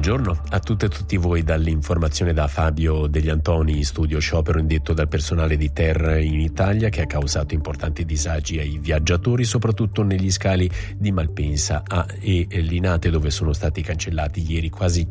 Buongiorno a tutte e tutti voi dall'informazione da Fabio Degli Antoni in studio. Sciopero indetto dal personale di Terra in Italia che ha causato importanti disagi ai viaggiatori, soprattutto negli scali di Malpensa e Linate, dove sono stati cancellati ieri quasi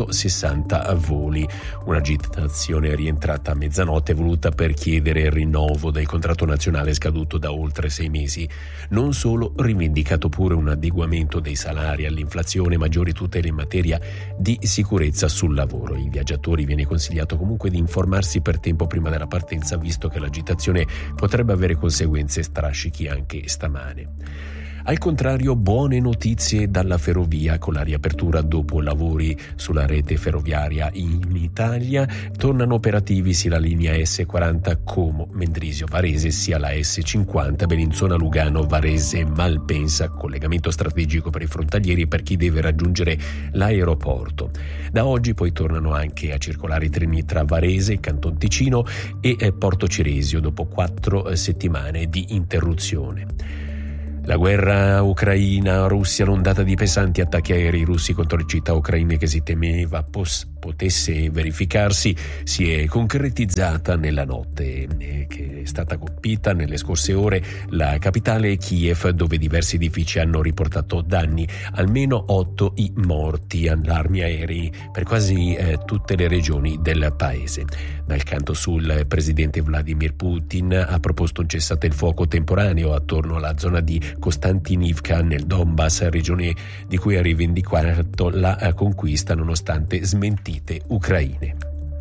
160 voli. Un'agitazione rientrata a mezzanotte voluta per chiedere il rinnovo del contratto nazionale scaduto da oltre 6 mesi. Non solo, rivendicato pure un adeguamento dei salari all'inflazione, maggiori tutele in materia di sicurezza sul lavoro. Ai viaggiatori viene consigliato comunque di informarsi per tempo prima della partenza, visto che l'agitazione potrebbe avere conseguenze strascichi anche stamane. Al contrario, buone notizie dalla ferrovia. Con la riapertura dopo lavori sulla rete ferroviaria in Italia tornano operativi sia la linea S40 Como Mendrisio Varese sia la S50 Bellinzona Lugano Varese Malpensa, collegamento strategico per i frontalieri e per chi deve raggiungere l'aeroporto. Da oggi poi tornano anche a circolare i treni tra Varese, Canton Ticino e Porto Ceresio dopo 4 settimane di interruzione. La guerra ucraina, Russia, l'ondata di pesanti attacchi aerei russi contro le città ucraine che si temeva potesse verificarsi, si è concretizzata nella notte che è stata colpita nelle scorse ore la capitale Kiev, dove diversi edifici hanno riportato danni, almeno 8 i morti, allarmi aerei per quasi tutte le regioni del paese. Dal canto sul presidente Vladimir Putin ha proposto un cessate il fuoco temporaneo attorno alla zona di Kostantinivka nel Donbass, regione di cui ha rivendicato la conquista nonostante smentite ucraine.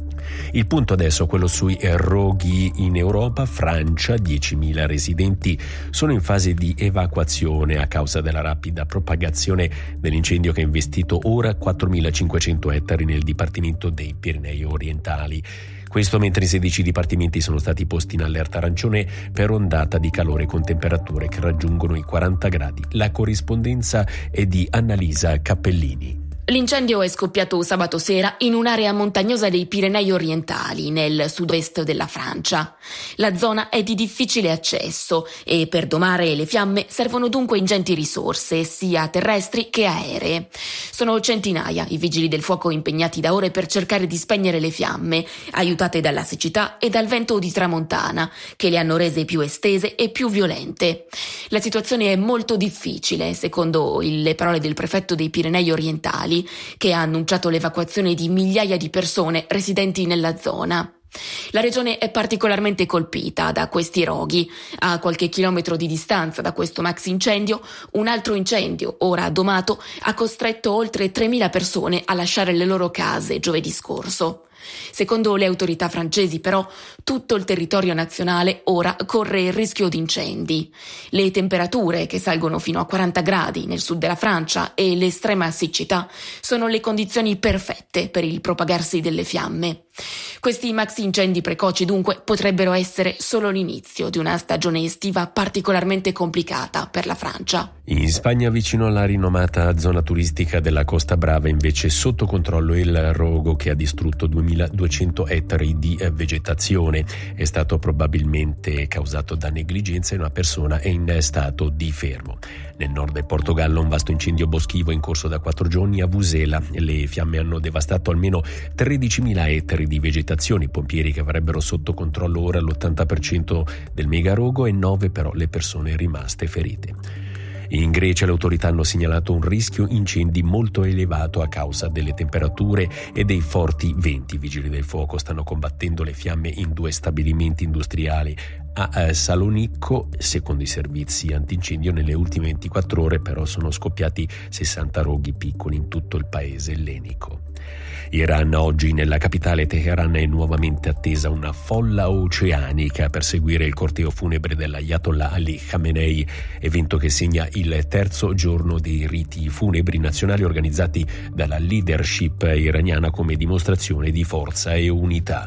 Il punto adesso è quello sui roghi in Europa. Francia, 10.000 residenti sono in fase di evacuazione a causa della rapida propagazione dell'incendio che ha investito ora 4.500 ettari nel dipartimento dei Pirenei orientali. Questo mentre 16 dipartimenti sono stati posti in allerta arancione per ondata di calore con temperature che raggiungono i 40 gradi. La corrispondenza è di Annalisa Cappellini. L'incendio è scoppiato sabato sera in un'area montagnosa dei Pirenei orientali, nel sud-est della Francia. La zona è di difficile accesso e per domare le fiamme servono dunque ingenti risorse, sia terrestri che aeree. Sono centinaia i vigili del fuoco impegnati da ore per cercare di spegnere le fiamme, aiutate dalla siccità e dal vento di tramontana, che le hanno rese più estese e più violente. La situazione è molto difficile, secondo le parole del prefetto dei Pirenei orientali, che ha annunciato l'evacuazione di migliaia di persone residenti nella zona. La regione è particolarmente colpita da questi roghi. A qualche chilometro di distanza da questo maxi incendio, un altro incendio, ora domato, ha costretto oltre 3.000 persone a lasciare le loro case giovedì scorso. Secondo le autorità francesi, però, tutto il territorio nazionale ora corre il rischio di incendi. Le temperature, che salgono fino a 40 gradi nel sud della Francia, e l'estrema siccità sono le condizioni perfette per il propagarsi delle fiamme. Questi maxi incendi precoci, dunque, potrebbero essere solo l'inizio di una stagione estiva particolarmente complicata per la Francia. In Spagna, vicino alla rinomata zona turistica della Costa Brava, invece sotto controllo il rogo che ha distrutto 2.200 ettari di vegetazione. È stato probabilmente causato da negligenza e una persona è in stato di fermo. Nel nord del Portogallo un vasto incendio boschivo è in corso da 4 giorni a Vusela. Le fiamme hanno devastato almeno 13.000 ettari di vegetazione. I pompieri che avrebbero sotto controllo ora l'80% del megarogo e 9 però le persone rimaste ferite. In Grecia le autorità hanno segnalato un rischio incendi molto elevato a causa delle temperature e dei forti venti. I vigili del fuoco stanno combattendo le fiamme in 2 stabilimenti industriali a Salonicco. Secondo i servizi antincendio, nelle ultime 24 ore però sono scoppiati 60 roghi piccoli in tutto il paese ellenico. Iran, oggi nella capitale Teheran è nuovamente attesa una folla oceanica per seguire il corteo funebre dell'Ayatollah Ali Khamenei, evento che segna il 3° giorno dei riti funebri nazionali organizzati dalla leadership iraniana come dimostrazione di forza e unità.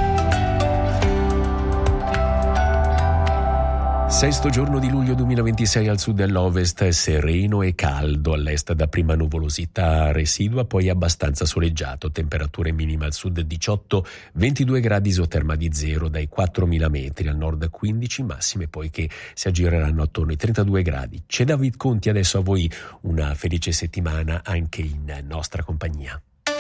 6° giorno di luglio 2026 al sud e all'ovest, sereno e caldo, all'est da prima nuvolosità residua, poi abbastanza soleggiato, temperature minime al sud 18-22 gradi, isoterma di 0 dai 4.000 metri, al nord 15, massime poi che si aggireranno attorno ai 32 gradi. C'è David Conti, adesso a voi una felice settimana anche in nostra compagnia.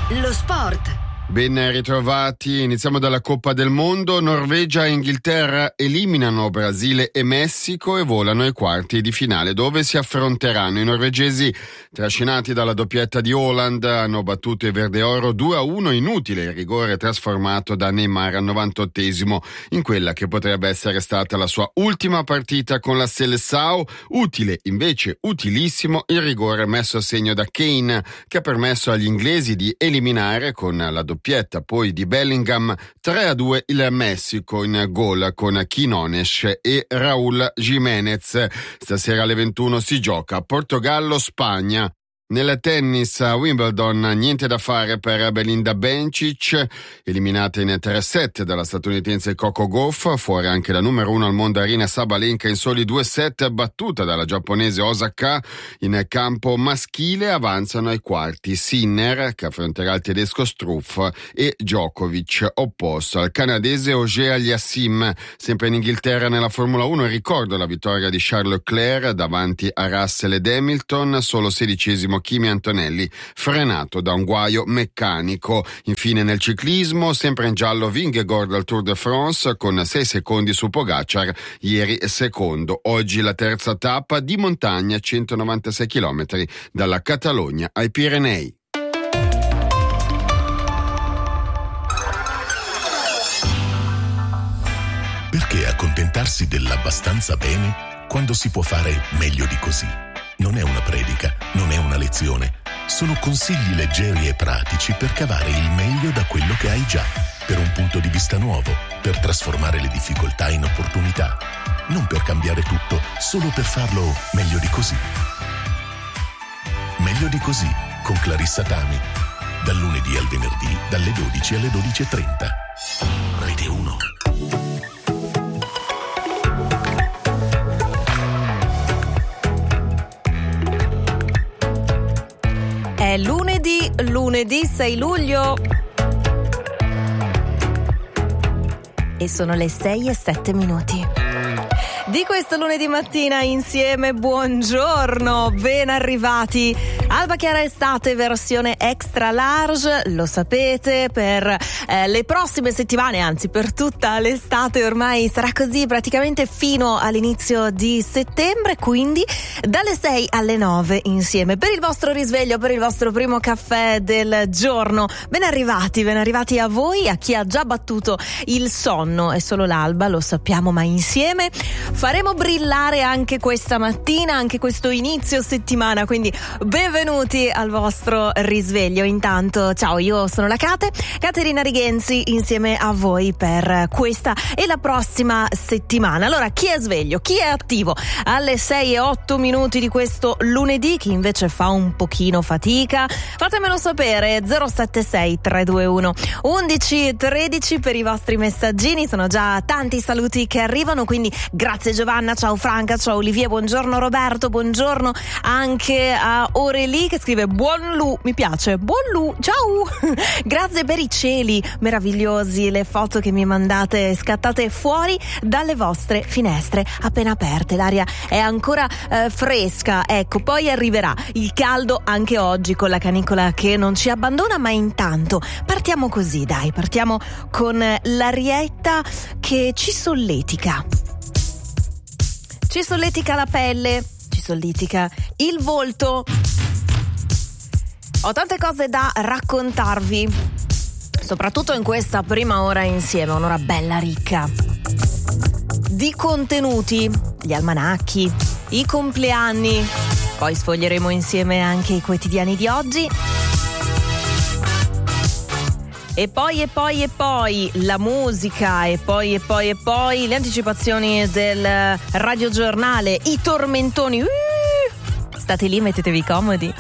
Lo sport. Ben ritrovati, iniziamo dalla Coppa del Mondo. Norvegia e Inghilterra eliminano Brasile e Messico e volano ai quarti di finale, dove si affronteranno. I norvegesi, trascinati dalla doppietta di Haaland, hanno battuto i Verdeoro 2-1, inutile il rigore trasformato da Neymar al 98esimo in quella che potrebbe essere stata la sua ultima partita con la Seleção. Utile, invece utilissimo, il rigore messo a segno da Kane, che ha permesso agli inglesi di eliminare con la doppietta poi di Bellingham 3-2 il Messico in gol con Quinones e Raúl Jiménez. Stasera alle 21 si gioca Portogallo-Spagna. Nel tennis a Wimbledon niente da fare per Belinda Bencic, eliminata in 3-set dalla statunitense Coco Gauff, fuori anche la numero 1 al mondo Aryna Sabalenka in soli 2 set, battuta dalla giapponese Osaka. In campo maschile avanzano ai quarti Sinner, che affronterà il tedesco Struff, e Djokovic, opposto al canadese Auger Aliassime. Sempre in Inghilterra nella Formula 1 ricordo la vittoria di Charles Leclerc davanti a Russell ed Hamilton, solo 16esimo Kimi Antonelli, frenato da un guaio meccanico. Infine nel ciclismo, sempre in giallo Vingegaard al Tour de France con 6 secondi su Pogacar, ieri secondo. Oggi la terza tappa di montagna, 196 km dalla Catalogna ai Pirenei. Perché accontentarsi dell'abbastanza bene quando si può fare meglio di così? Non è una predica, non è una lezione, sono consigli leggeri e pratici per cavare il meglio da quello che hai già, per un punto di vista nuovo, per trasformare le difficoltà in opportunità, non per cambiare tutto, solo per farlo meglio di così. Meglio di così, con Clarissa Tami, dal lunedì al venerdì, dalle 12 alle 12:30. Rete 1. È lunedì 6 luglio e sono le 6:07. Di questo lunedì mattina insieme, buongiorno, ben arrivati. Alba Chiara Estate versione extra large, lo sapete, per le prossime settimane, anzi per tutta l'estate ormai sarà così praticamente fino all'inizio di settembre, quindi dalle 6 alle 9 insieme per il vostro risveglio, per il vostro primo caffè del giorno. Ben arrivati a voi, a chi ha già battuto il sonno, è solo l'alba, lo sappiamo, ma insieme faremo brillare anche questa mattina, anche questo inizio settimana, quindi benvenuti al vostro risveglio. Intanto, ciao, io sono la Caterina Righenzi, insieme a voi per questa e la prossima settimana. Allora, chi è sveglio, chi è attivo alle 6:08 di questo lunedì, chi invece fa un pochino fatica, fatemelo sapere. 076 321 1113 per i vostri messaggini, sono già tanti saluti che arrivano, quindi grazie Giovanna, ciao Franca, ciao Olivier, buongiorno Roberto, buongiorno anche a Aurélie che scrive buon Lu, mi piace, buon Lu, ciao. Grazie per i cieli meravigliosi, le foto che mi mandate scattate fuori dalle vostre finestre appena aperte, l'aria è ancora fresca, ecco, poi arriverà il caldo anche oggi con la canicola che non ci abbandona, ma intanto partiamo così, dai, partiamo con l'arietta che ci solletica la pelle, ci solletica il volto. Ho tante cose da raccontarvi, soprattutto in questa prima ora insieme, un'ora bella ricca di contenuti, gli almanacchi, i compleanni, poi sfoglieremo insieme anche i quotidiani di oggi. E poi la musica, e poi le anticipazioni del radiogiornale, i tormentoni. State lì, mettetevi comodi.